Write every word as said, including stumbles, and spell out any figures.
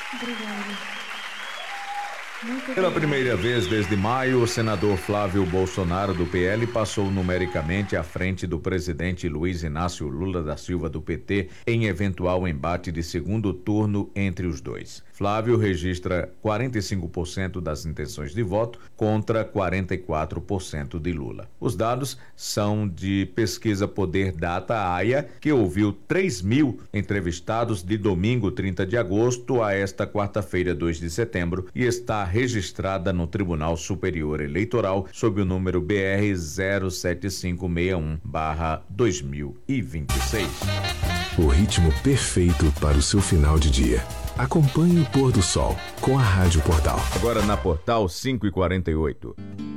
Obrigada. Muito Pela obrigada. primeira vez desde maio, o senador Flávio Bolsonaro, do P L, passou numericamente à frente do presidente Luiz Inácio Lula da Silva, do P T, em eventual embate de segundo turno entre os dois. Flávio registra quarenta e cinco por cento das intenções de voto contra quarenta e quatro por cento de Lula. Os dados são de pesquisa Poder Data AIA, que ouviu três mil entrevistados de domingo, trinta de agosto, a esta quarta-feira, dois de setembro, e está registrada no Tribunal Superior Eleitoral sob o número B R zero sete cinco seis um barra dois mil e vinte e seis. O ritmo perfeito para o seu final de dia. Acompanhe o pôr do sol com a Rádio Portal. Agora na Portal cinco e quarenta e oito.